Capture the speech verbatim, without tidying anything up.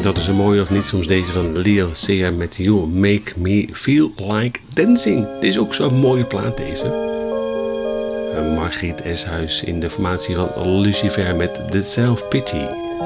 Dat is een mooie of niet, soms deze van Leo Sayer met You Make Me Feel Like Dancing. Dit is ook zo'n mooie plaat deze. Margriet Eshuis in de formatie van Lucifer met The Self Pity.